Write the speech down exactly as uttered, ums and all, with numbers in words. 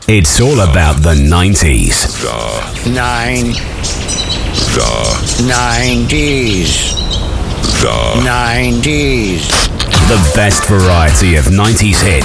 It's all about the nineties. The nine. The nineties. The nineties. The best variety of nineties hits